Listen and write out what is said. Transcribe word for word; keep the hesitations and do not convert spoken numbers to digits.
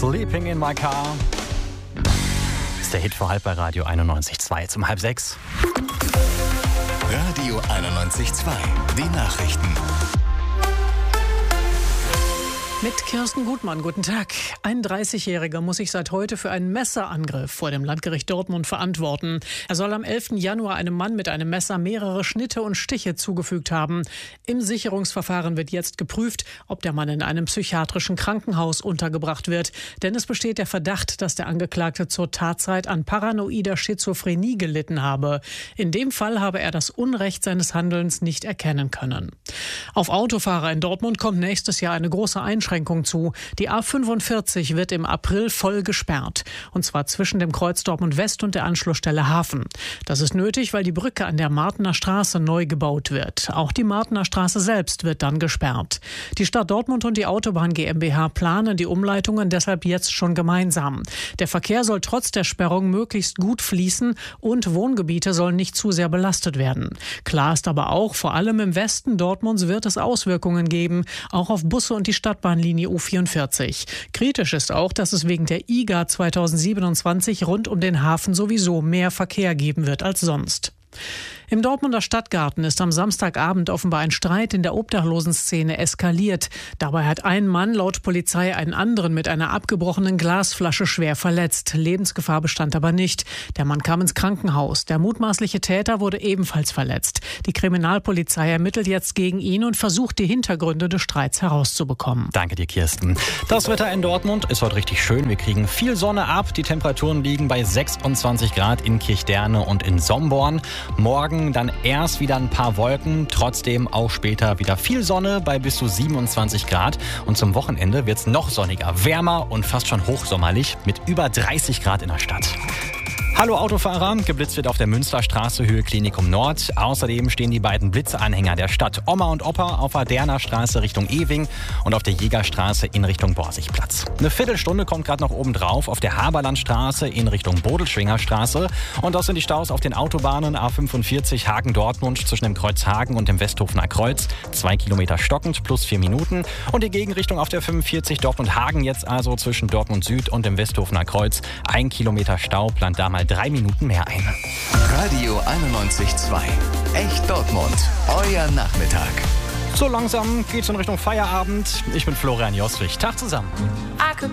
Sleeping in my car. Das ist der Hit für halb bei Radio einundneunzig Komma zwei zum halb sechs. Radio einundneunzig Komma zwei, die Nachrichten. Mit Kirsten Gutmann, guten Tag. Ein dreißigjähriger muss sich seit heute für einen Messerangriff vor dem Landgericht Dortmund verantworten. Er soll am elften Januar einem Mann mit einem Messer mehrere Schnitte und Stiche zugefügt haben. Im Sicherungsverfahren wird jetzt geprüft, ob der Mann in einem psychiatrischen Krankenhaus untergebracht wird. Denn es besteht der Verdacht, dass der Angeklagte zur Tatzeit an paranoider Schizophrenie gelitten habe. In dem Fall habe er das Unrecht seines Handelns nicht erkennen können. Auf Autofahrer in Dortmund kommt nächstes Jahr eine große Einschränkung zu. Die A fünfundvierzig wird im April voll gesperrt. Und zwar zwischen dem Kreuz Dortmund West und der Anschlussstelle Hafen. Das ist nötig, weil die Brücke an der Martener Straße neu gebaut wird. Auch die Martener Straße selbst wird dann gesperrt. Die Stadt Dortmund und die Autobahn GmbH planen die Umleitungen deshalb jetzt schon gemeinsam. Der Verkehr soll trotz der Sperrung möglichst gut fließen und Wohngebiete sollen nicht zu sehr belastet werden. Klar ist aber auch, vor allem im Westen Dortmunds wird es Auswirkungen geben, auch auf Busse und die Stadtbahn Linie U vierundvierzig. Kritisch ist auch, dass es wegen der I G A zweitausendsiebenundzwanzig rund um den Hafen sowieso mehr Verkehr geben wird als sonst. Im Dortmunder Stadtgarten ist am Samstagabend offenbar ein Streit in der Obdachlosenszene eskaliert. Dabei hat ein Mann laut Polizei einen anderen mit einer abgebrochenen Glasflasche schwer verletzt. Lebensgefahr bestand aber nicht. Der Mann kam ins Krankenhaus. Der mutmaßliche Täter wurde ebenfalls verletzt. Die Kriminalpolizei ermittelt jetzt gegen ihn und versucht, die Hintergründe des Streits herauszubekommen. Danke dir, Kirsten. Das Wetter in Dortmund ist heute richtig schön. Wir kriegen viel Sonne ab. Die Temperaturen liegen bei sechsundzwanzig Grad in Kirchderne und in Somborn. Morgen dann erst wieder ein paar Wolken, trotzdem auch später wieder viel Sonne bei bis zu siebenundzwanzig Grad. Und zum Wochenende wird es noch sonniger, wärmer und fast schon hochsommerlich mit über dreißig Grad in der Stadt. Hallo Autofahrer, geblitzt wird auf der Münsterstraße Höhe Klinikum Nord. Außerdem stehen die beiden Blitzeanhänger der Stadt Oma und Opa auf der Derner Straße Richtung Ewing und auf der Jägerstraße in Richtung Borsigplatz. Eine Viertelstunde kommt gerade noch oben drauf auf der Haberlandstraße in Richtung Bodelschwinger Straße. Und das sind die Staus auf den Autobahnen A fünfundvierzig Hagen-Dortmund zwischen dem Kreuz Hagen und dem Westhofener Kreuz. Zwei Kilometer stockend plus vier Minuten. Und die Gegenrichtung auf der fünfundvierzig Dortmund-Hagen jetzt also zwischen Dortmund Süd und dem Westhofener Kreuz. Ein Kilometer Stau, plant da mal drei Minuten mehr ein. Radio einundneunzig Komma zwei. Echt Dortmund. Euer Nachmittag. So langsam geht's in Richtung Feierabend. Ich bin Florian Joswig. Tag zusammen. I could